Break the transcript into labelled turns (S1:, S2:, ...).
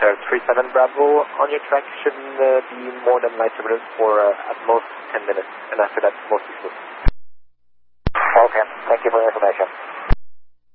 S1: Center 37 Bravo. On your track shouldn't be more than light turbulence for at most 10 minutes, and after that, mostly smooth.
S2: Okay, thank you for the information.